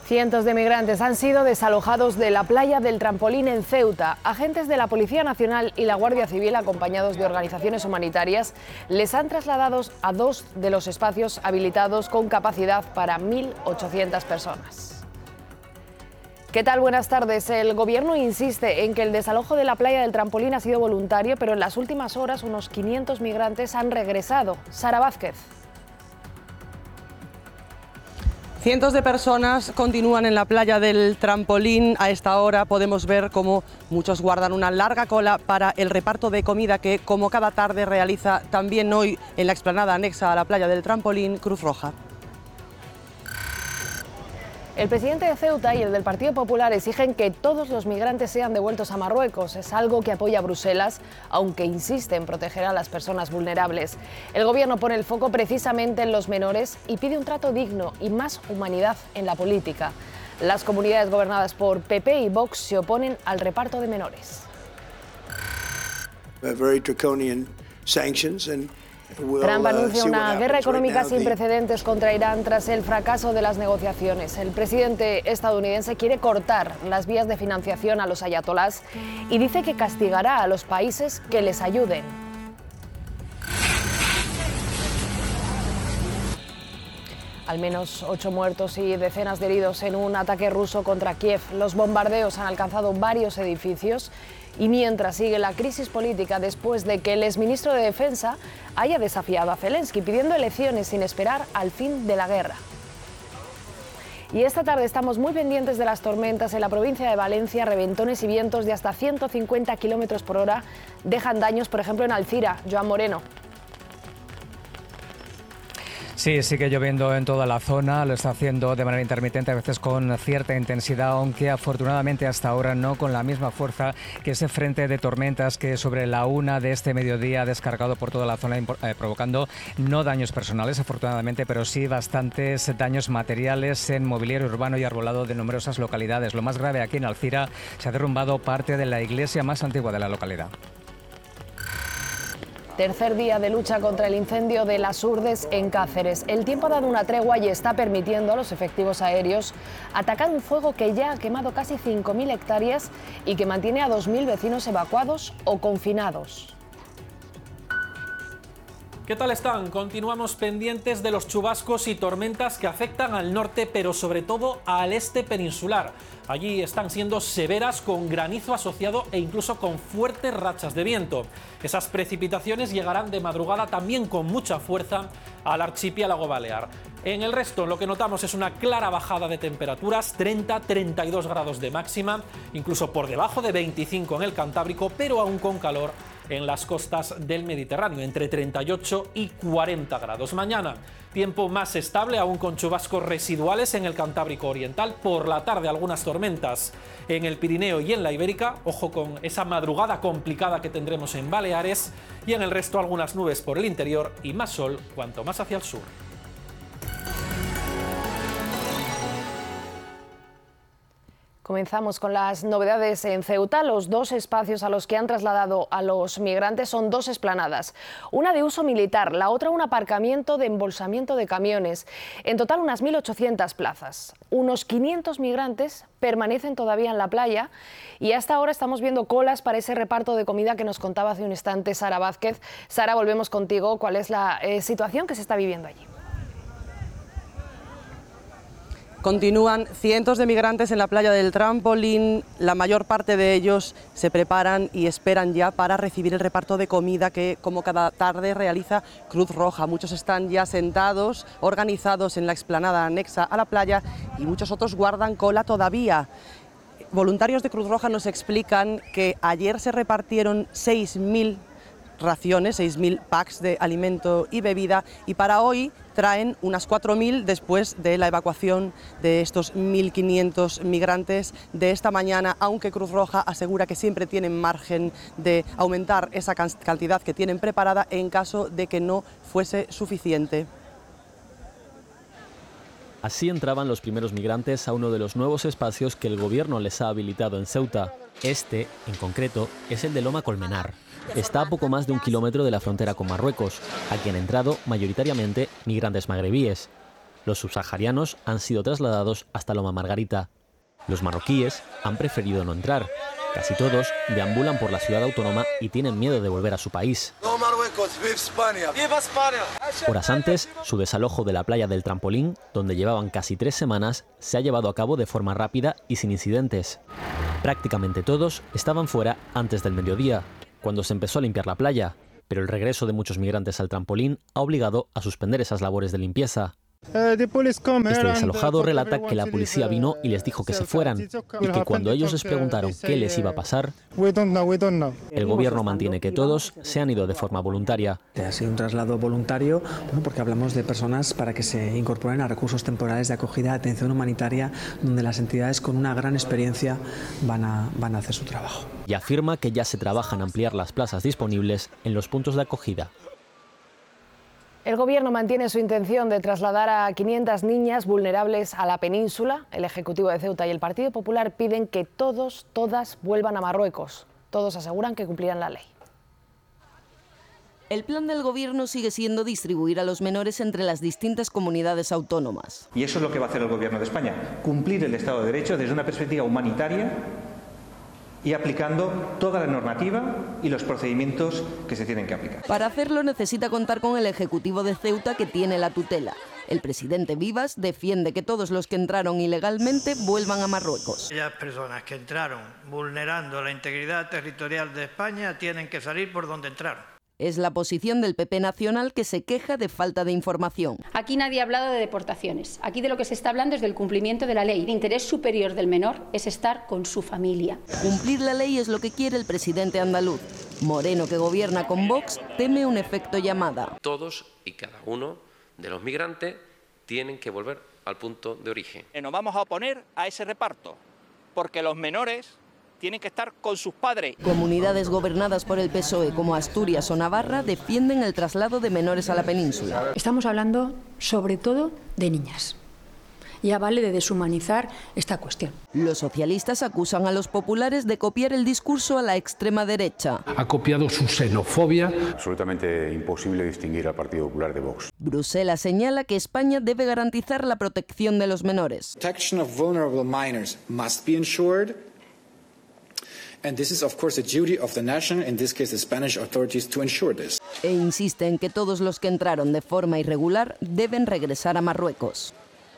Cientos de migrantes han sido desalojados de la playa del Trampolín en Ceuta. Agentes de la Policía Nacional y la Guardia Civil, acompañados de organizaciones humanitarias, les han trasladado a dos de los espacios habilitados con capacidad para 1.800 personas. ¿Qué tal? Buenas tardes. El Gobierno insiste en que el desalojo de la playa del Trampolín ha sido voluntario, pero en las últimas horas unos 500 migrantes han regresado. Sara Vázquez. Cientos de personas continúan en la playa del Trampolín. A esta hora podemos ver cómo muchos guardan una larga cola para el reparto de comida que, como cada tarde, realiza también hoy en la explanada anexa a la playa del Trampolín Cruz Roja. El presidente de Ceuta y el del Partido Popular exigen que todos los migrantes sean devueltos a Marruecos. Es algo que apoya Bruselas, aunque insiste en proteger a las personas vulnerables. El gobierno pone el foco precisamente en los menores y pide un trato digno y más humanidad en la política. Las comunidades gobernadas por PP y Vox se oponen al reparto de menores. Trump anuncia una guerra económica sin precedentes contra Irán tras el fracaso de las negociaciones. El presidente estadounidense quiere cortar las vías de financiación a los ayatolás y dice que castigará a los países que les ayuden. Al menos 8 muertos y decenas de heridos en un ataque ruso contra Kiev. Los bombardeos han alcanzado varios edificios y mientras sigue la crisis política después de que el exministro de Defensa haya desafiado a Zelensky pidiendo elecciones sin esperar al fin de la guerra. Y esta tarde estamos muy pendientes de las tormentas en la provincia de Valencia. Reventones y vientos de hasta 150 kilómetros por hora dejan daños, por ejemplo, en Alcira. Joan Moreno. Sí, sigue lloviendo en toda la zona, lo está haciendo de manera intermitente, a veces con cierta intensidad, aunque afortunadamente hasta ahora no con la misma fuerza que ese frente de tormentas que sobre la 1 de este mediodía ha descargado por toda la zona, provocando no daños personales, afortunadamente, pero sí bastantes daños materiales en mobiliario urbano y arbolado de numerosas localidades. Lo más grave aquí en Alcira, se ha derrumbado parte de la iglesia más antigua de la localidad. Tercer día de lucha contra el incendio de Las Urdes en Cáceres. El tiempo ha dado una tregua y está permitiendo a los efectivos aéreos atacar un fuego que ya ha quemado casi 5.000 hectáreas y que mantiene a 2.000 vecinos evacuados o confinados. ¿Qué tal están? Continuamos pendientes de los chubascos y tormentas que afectan al norte, pero sobre todo al este peninsular. Allí están siendo severas, con granizo asociado e incluso con fuertes rachas de viento. Esas precipitaciones llegarán de madrugada también con mucha fuerza al archipiélago balear. En el resto lo que notamos es una clara bajada de temperaturas, 30-32 grados de máxima, incluso por debajo de 25 en el Cantábrico, pero aún con calor en las costas del Mediterráneo, entre 38 y 40 grados. Mañana, tiempo más estable, aún con chubascos residuales en el Cantábrico Oriental. Por la tarde, algunas tormentas en el Pirineo y en la Ibérica. Ojo con esa madrugada complicada que tendremos en Baleares. Y en el resto, algunas nubes por el interior y más sol cuanto más hacia el sur. Comenzamos con las novedades en Ceuta. Los dos espacios a los que han trasladado a los migrantes son dos explanadas. Una de uso militar, la otra un aparcamiento de embolsamiento de camiones. En total unas 1.800 plazas. Unos 500 migrantes permanecen todavía en la playa y hasta ahora estamos viendo colas para ese reparto de comida que nos contaba hace un instante Sara Vázquez. Sara, volvemos contigo. ¿Cuál es la situación que se está viviendo allí? Continúan cientos de migrantes en la playa del Trampolín. La mayor parte de ellos se preparan y esperan ya para recibir el reparto de comida que, como cada tarde, realiza Cruz Roja. Muchos están ya sentados, organizados en la explanada anexa a la playa y muchos otros guardan cola todavía. Voluntarios de Cruz Roja nos explican que ayer se repartieron 6.000 raciones, 6.000 packs de alimento y bebida, y para hoy traen unas 4.000 después de la evacuación de estos 1.500 migrantes de esta mañana, aunque Cruz Roja asegura que siempre tienen margen de aumentar esa cantidad que tienen preparada en caso de que no fuese suficiente. Así entraban los primeros migrantes a uno de los nuevos espacios que el gobierno les ha habilitado en Ceuta. Este, en concreto, es el de Loma Colmenar. Está a poco más de 1 kilómetro de la frontera con Marruecos. Aquí han entrado mayoritariamente migrantes magrebíes. Los subsaharianos han sido trasladados hasta Loma Margarita. Los marroquíes han preferido no entrar. Casi todos deambulan por la ciudad autónoma y tienen miedo de volver a su país. ¡No Marruecos! ¡Viva España! ¡Viva España! Horas antes, su desalojo de la playa del Trampolín, donde llevaban casi 3 semanas, se ha llevado a cabo de forma rápida y sin incidentes. Prácticamente todos estaban fuera antes del mediodía, cuando se empezó a limpiar la playa, pero el regreso de muchos migrantes al Trampolín ha obligado a suspender esas labores de limpieza. Este desalojado relata que la policía vino y les dijo que se fueran y que cuando ellos les preguntaron qué les iba a pasar, el gobierno mantiene que todos se han ido de forma voluntaria. Ha sido un traslado voluntario, porque hablamos de personas para que se incorporen a recursos temporales de acogida, atención humanitaria, donde las entidades con una gran experiencia van a hacer su trabajo. Y afirma que ya se trabaja en ampliar las plazas disponibles en los puntos de acogida. El Gobierno mantiene su intención de trasladar a 500 niñas vulnerables a la península. El Ejecutivo de Ceuta y el Partido Popular piden que todas vuelvan a Marruecos. Todos aseguran que cumplirán la ley. El plan del Gobierno sigue siendo distribuir a los menores entre las distintas comunidades autónomas. Y eso es lo que va a hacer el Gobierno de España, cumplir el Estado de Derecho desde una perspectiva humanitaria y aplicando toda la normativa y los procedimientos que se tienen que aplicar. Para hacerlo necesita contar con el Ejecutivo de Ceuta, que tiene la tutela. El presidente Vivas defiende que todos los que entraron ilegalmente vuelvan a Marruecos. Aquellas personas que entraron vulnerando la integridad territorial de España tienen que salir por donde entraron. Es la posición del PP nacional, que se queja de falta de información. Aquí nadie ha hablado de deportaciones. Aquí de lo que se está hablando es del cumplimiento de la ley. El interés superior del menor es estar con su familia. Cumplir la ley es lo que quiere el presidente andaluz. Moreno, que gobierna con Vox, teme un efecto llamada. Todos y cada uno de los migrantes tienen que volver al punto de origen. Nos vamos a oponer a ese reparto, porque los menores tienen que estar con sus padres. Comunidades gobernadas por el PSOE como Asturias o Navarra defienden el traslado de menores a la península. Estamos hablando sobre todo de niñas. Ya vale de deshumanizar esta cuestión. Los socialistas acusan a los populares de copiar el discurso a la extrema derecha. Ha copiado su xenofobia. Absolutamente imposible distinguir al Partido Popular de Vox. Bruselas señala que España debe garantizar la protección de los menores. Protection of vulnerable minors must be ensured. And this is, of course, the duty of the nation, in this case the Spanish authorities, to ensure this. E insiste en que todos los que entraron de forma irregular deben regresar a Marruecos.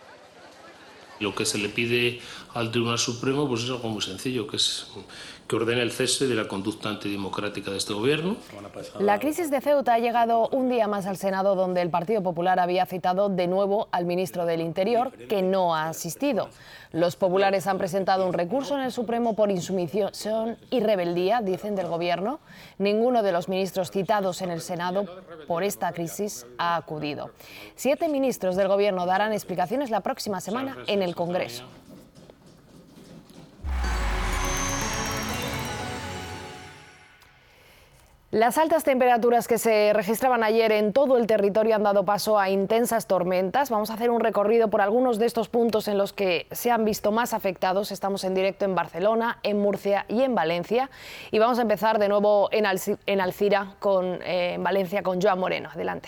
Lo que se le pide al Tribunal Supremo pues es algo muy sencillo, que es que ordene el cese de la conducta antidemocrática de este gobierno. La crisis de Ceuta ha llegado un día más al Senado, donde el Partido Popular había citado de nuevo al ministro del Interior, que no ha asistido. Los populares han presentado un recurso en el Supremo por insumisión y rebeldía, dicen del Gobierno. Ninguno de los ministros citados en el Senado por esta crisis ha acudido. 7 ministros del Gobierno darán explicaciones la próxima semana en el Congreso. Las altas temperaturas que se registraban ayer en todo el territorio han dado paso a intensas tormentas. Vamos a hacer un recorrido por algunos de estos puntos en los que se han visto más afectados. Estamos en directo en Barcelona, en Murcia y en Valencia. Y vamos a empezar de nuevo en Alcira, en Valencia, con Joan Moreno. Adelante.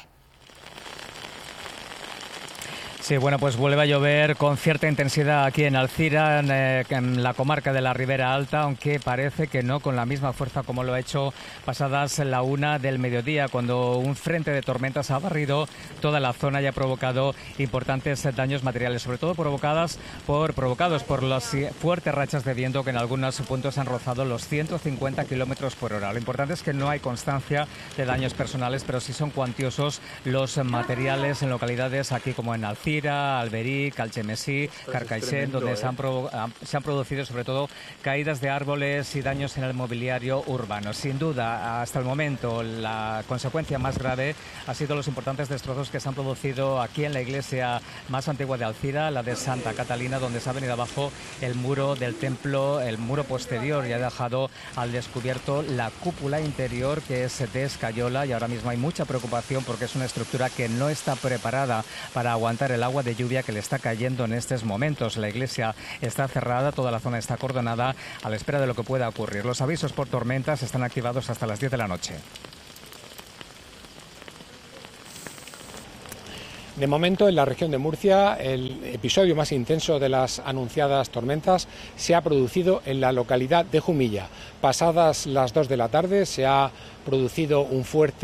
Sí, bueno, pues vuelve a llover con cierta intensidad aquí en Alcira, en la comarca de la Ribera Alta, aunque parece que no con la misma fuerza como lo ha hecho pasadas la 1 del mediodía, cuando un frente de tormentas ha barrido toda la zona y ha provocado importantes daños materiales, sobre todo provocados por las fuertes rachas de viento que en algunos puntos han rozado los 150 kilómetros por hora. Lo importante es que no hay constancia de daños personales, pero sí son cuantiosos los materiales en localidades aquí como en Alcira, Alberic, Algemesí, Carcaixent, donde se han producido sobre todo caídas de árboles y daños en el mobiliario urbano. Sin duda, hasta el momento, la consecuencia más grave ha sido los importantes destrozos que se han producido aquí en la iglesia más antigua de Alcira, la de Santa Catalina, donde se ha venido abajo el muro del templo, el muro posterior, y ha dejado al descubierto la cúpula interior, que es de escayola, y ahora mismo hay mucha preocupación porque es una estructura que no está preparada para aguantar el agua de lluvia que le está cayendo en estos momentos. La iglesia está cerrada, toda la zona está acordonada a la espera de lo que pueda ocurrir. Los avisos por tormentas están activados hasta las 10 de la noche. De momento, en la región de Murcia, el episodio más intenso de las anunciadas tormentas se ha producido en la localidad de Jumilla. Pasadas las 2 de la tarde se ha producido un fuerte